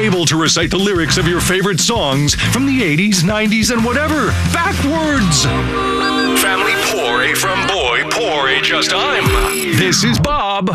able to recite the lyrics of your favorite songs from the 80s, 90s, and whatever, backwards. Family poor, a from boy, poor, a just I'm. This is Bob.